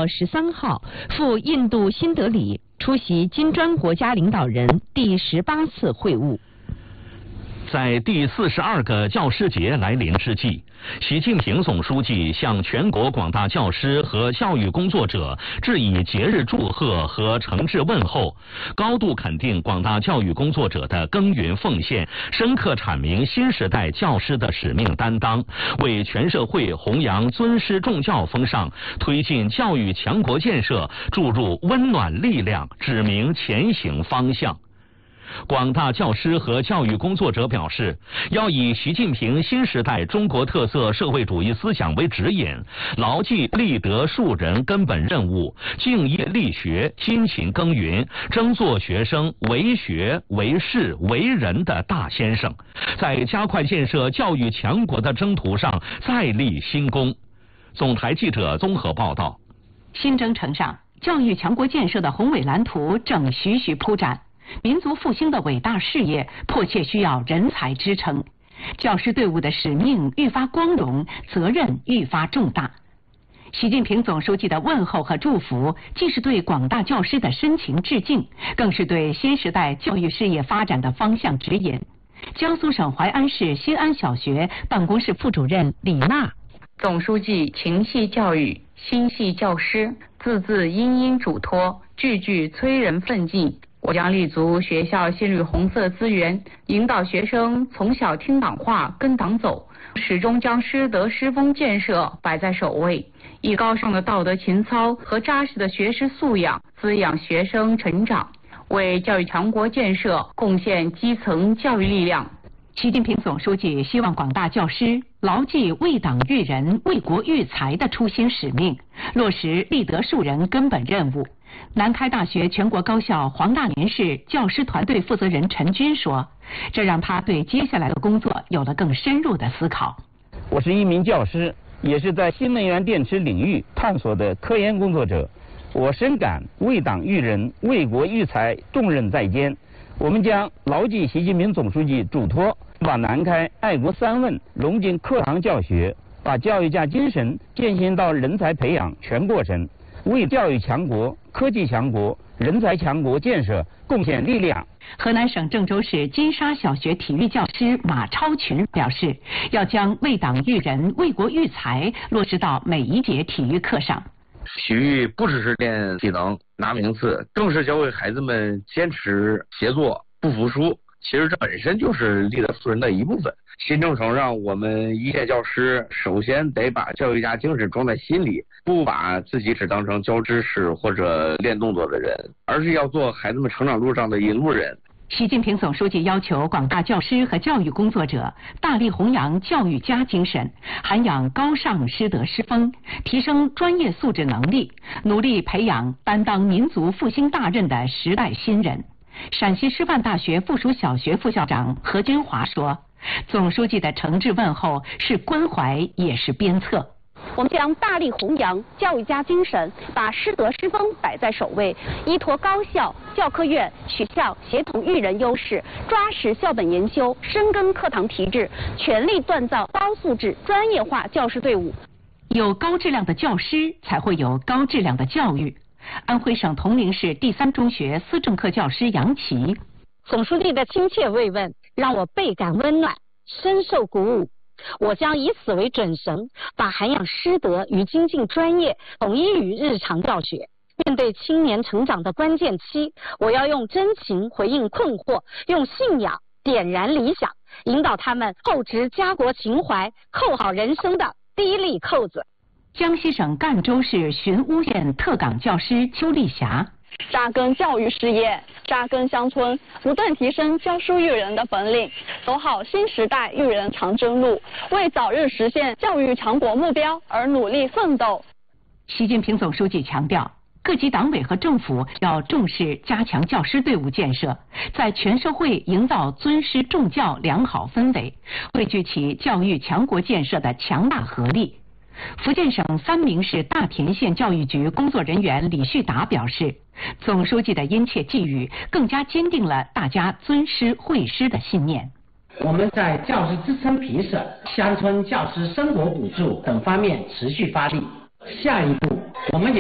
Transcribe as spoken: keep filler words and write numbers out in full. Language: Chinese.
到十三号赴印度新德里出席金砖国家领导人第十八次会晤。 在第四十二个教师节来临之际，习近平总书记向全国广大教师和教育工作者致以节日祝贺和诚挚问候，高度肯定广大教育工作者的耕耘奉献，深刻阐明新时代教师的使命担当，为全社会弘扬尊师重教风尚，推进教育强国建设注入温暖力量，指明前行方向。广大教师和教育工作者表示，要以习近平新时代中国特色社会主义思想为指引，牢记立德树人根本任务，敬业力学，辛勤耕耘，争做学生为学为事为人的大先生，在加快建设教育强国的征途上再立新功。总台记者综合报道。 新征程上，教育强国建设的宏伟蓝图正徐徐铺展。民族复兴的伟大事业迫切需要人才支撑，教师队伍的使命愈发光荣，责任愈发重大。习近平总书记的问候和祝福，既是对广大教师的深情致敬，更是对新时代教育事业发展的方向指引。江苏省淮安市新安小学办公室副主任李娜： 总书记情系教育，心系教师，字字殷殷嘱托，句句催人奋进。我将立足学校新绿红色资源，引导学生从小听党话跟党走，始终将师德师风建设摆在首位，以高尚的道德情操和扎实的学识素养滋养学生成长，为教育强国建设贡献基层教育力量。 习近平总书记希望广大教师牢记为党育人、为国育才的初心使命，落实立德树人根本任务。南开大学全国高校黄大年市教师团队负责人陈军说，这让他对接下来的工作有了更深入的思考。 我是一名教师，也是在新能源电池领域探索的科研工作者，我深感为党育人、为国育才重任在肩。我们将牢记习近平总书记嘱托，把南开爱国三问融进课堂教学，把教育家精神践行到人才培养全过程，为教育强国、科技强国、人才强国建设贡献力量。 河南省郑州市金沙小学体育教师马超群表示，要将为党育人、为国育才落实到每一节体育课上。 体育不只是练技能、拿名次，更是教会孩子们坚持协作、不服输。其实这本身就是立德树人的一部分。新征程让我们一线教师首先得把教育家精神装在心里，不把自己只当成教知识或者练动作的人，而是要做孩子们成长路上的引路人。 习近平总书记要求广大教师和教育工作者大力弘扬教育家精神，涵养高尚师德师风，提升专业素质能力，努力培养担当民族复兴大任的时代新人。陕西师范大学附属小学副校长何军华说，总书记的诚挚问候是关怀也是鞭策。 我们将大力弘扬教育家精神，把师德师风摆在首位，依托高校、教科院、学校协同育人优势，抓实校本研修，深耕课堂提质，全力锻造高素质专业化教师队伍。 有高质量的教师，才会有高质量的教育。安徽省铜陵市第三中学思政课教师杨琦： 总书记的亲切慰问让我倍感温暖，深受鼓舞。我将以此为准绳，把涵养师德与精进专业统一于日常教学。面对青年成长的关键期，我要用真情回应困惑，用信仰点燃理想，引导他们厚植家国情怀，扣好人生的第一粒扣子。 江西省赣州市寻乌县特岗教师邱丽霞： 扎根教育事业，扎根乡村，不断提升教书育人的本领，走好新时代育人长征路，为早日实现教育强国目标而努力奋斗。 习近平总书记强调，各级党委和政府要重视加强教师队伍建设，在全社会营造尊师重教良好氛围，汇聚起教育强国建设的强大合力。福建省三明市大田县教育局工作人员李旭达表示，总书记的殷切寄语更加坚定了大家尊师惠师的信念。 我们在教师支撑皮社、乡村教师生活补助等方面持续发力。下一步，我们也